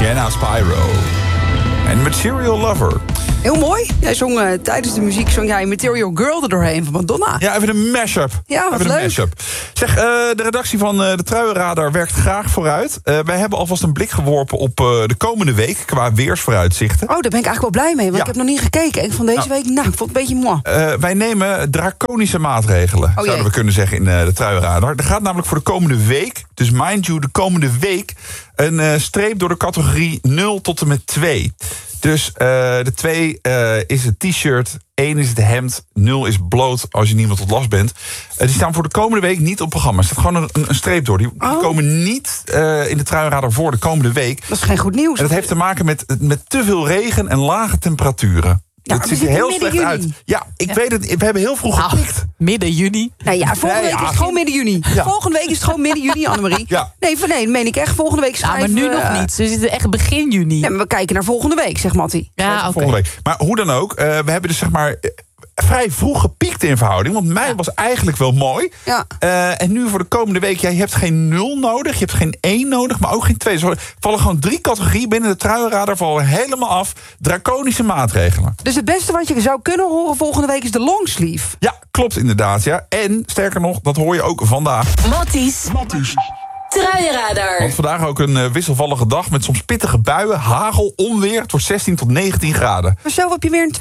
Jenna Spyro. En Material Lover. Heel mooi. Jij zong tijdens de muziek Material Girl er doorheen van Madonna. Ja, even een mashup. Ja, wat even leuk. Een mashup. Zeg, de redactie van de Truienradar werkt graag vooruit. Wij hebben alvast een blik geworpen op de komende week qua weersvooruitzichten. Oh, daar ben ik eigenlijk wel blij mee, want Ja. ik heb nog niet gekeken. En van deze week, ik vond het een beetje mooi. Wij nemen draconische maatregelen, zouden we kunnen zeggen in de Truienradar. Er gaat namelijk voor de komende week, dus mind you, de komende week, een streep door de categorie 0 tot en met 2. Dus de 2 is het t-shirt, 1 is het hemd, 0 is bloot als je niemand tot last bent. Die staan voor de komende week niet op programma. Er staat gewoon een streep door. Die komen niet in de Truienradar voor de komende week. Dat is geen goed nieuws. En dat heeft te maken met te veel regen en lage temperaturen. Ja, het ziet er heel slecht uit. Ja, ik weet het. We hebben heel vroeg gepikt. Midden juni. Nou ja, volgende week is het gewoon midden juni. Ja. Volgende week is het gewoon midden juni, Annemarie. Ja. Nee, dat meen ik echt. Volgende week schrijven maar nu nog niet. Ze zitten echt begin juni. Nee, maar we kijken naar volgende week, zegt Mattie. Ja, oké. Volgende week. Maar hoe dan ook, we hebben dus zeg maar vrij vroeg gepiekt in verhouding. Want mei was eigenlijk wel mooi. Ja. En nu voor de komende week, je hebt geen 0 nodig. Je hebt geen 1 nodig, maar ook geen 2. Dus er vallen gewoon 3 categorieën binnen de Truienradar. Vallen helemaal af. Draconische maatregelen. Dus het beste wat je zou kunnen horen volgende week is de longsleeve. Ja, klopt inderdaad. Ja. En sterker nog, dat hoor je ook vandaag. Matties. Truienradar. Want vandaag ook een wisselvallige dag met soms pittige buien, hagel, onweer. Het wordt 16 tot 19 graden. Maar zelf heb je weer een